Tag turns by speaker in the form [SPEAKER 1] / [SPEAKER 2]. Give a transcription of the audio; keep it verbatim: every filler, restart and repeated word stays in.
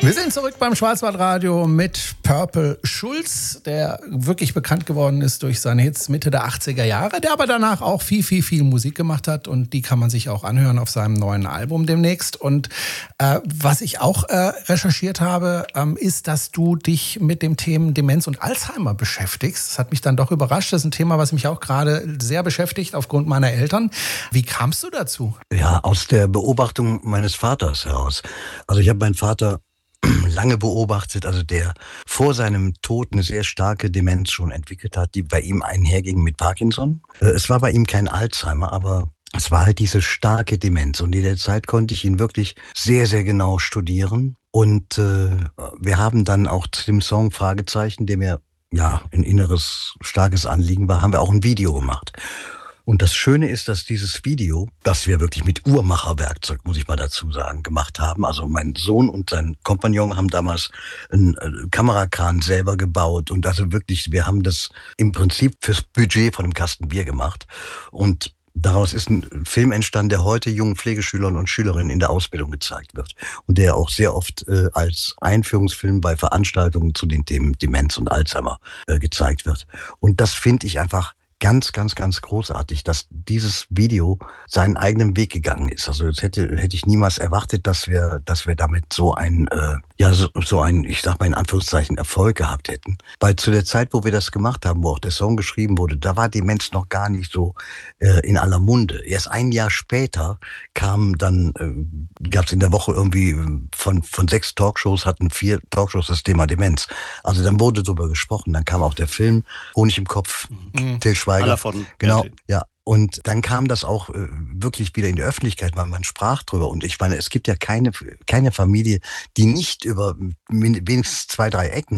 [SPEAKER 1] Wir sind zurück beim Schwarzwaldradio mit Purple Schulz, der wirklich bekannt geworden ist durch seine Hits Mitte der achtziger Jahre, der aber danach auch viel, viel, viel Musik gemacht hat und die kann man sich auch anhören auf seinem neuen Album demnächst. Und äh, was ich auch äh, recherchiert habe, ähm, ist, dass du dich mit dem Themen Demenz und Alzheimer beschäftigst. Das hat mich dann doch überrascht. Das ist ein Thema, was mich auch gerade sehr beschäftigt aufgrund meiner Eltern. Wie kamst du dazu?
[SPEAKER 2] Ja, aus der Beobachtung meines Vaters heraus. Also ich habe meinen Vater lange beobachtet, also der vor seinem Tod eine sehr starke Demenz schon entwickelt hat, die bei ihm einherging mit Parkinson. Es war bei ihm kein Alzheimer, aber es war halt diese starke Demenz. Und in der Zeit konnte ich ihn wirklich sehr, sehr genau studieren. Und äh, wir haben dann auch zu dem Song Fragezeichen, der mir ja ein inneres, starkes Anliegen war, haben wir auch ein Video gemacht. Und das Schöne ist, dass dieses Video, das wir wirklich mit Uhrmacherwerkzeug, muss ich mal dazu sagen, gemacht haben. Also mein Sohn und sein Kompagnon haben damals einen Kamerakran selber gebaut. Und also wirklich, wir haben das im Prinzip fürs Budget von einem Kasten Bier gemacht. Und daraus ist ein Film entstanden, der heute jungen Pflegeschülern und Schülerinnen in der Ausbildung gezeigt wird. Und der auch sehr oft äh, als Einführungsfilm bei Veranstaltungen zu den Themen Demenz und Alzheimer äh, gezeigt wird. Und das finde ich einfach ganz, ganz, ganz großartig, dass dieses Video seinen eigenen Weg gegangen ist. Also jetzt hätte hätte ich niemals erwartet, dass wir, dass wir damit so ein, äh, ja so, so ein, ich sag mal in Anführungszeichen Erfolg gehabt hätten. Weil zu der Zeit, wo wir das gemacht haben, wo auch der Song geschrieben wurde, da war Demenz noch gar nicht so äh, in aller Munde. Erst ein Jahr später kam dann, äh, gab es in der Woche irgendwie von von sechs Talkshows hatten vier Talkshows das Thema Demenz. Also dann wurde darüber gesprochen. Dann kam auch der Film Honig im Kopf, mhm. Til Schweiger.
[SPEAKER 3] Von,
[SPEAKER 2] genau, ja. Und dann kam das auch äh, wirklich wieder in die Öffentlichkeit, weil man sprach drüber. Und ich meine, es gibt ja keine keine Familie, die nicht über wenigstens zwei, drei Ecken